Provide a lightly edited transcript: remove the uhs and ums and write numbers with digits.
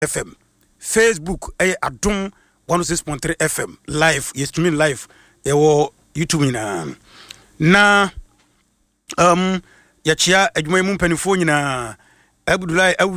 FM. Facebook Adom 106.3 FM live. Yes, streaming live. YouTube na ya chia adwuma mu mpanifo nyina Abdullahi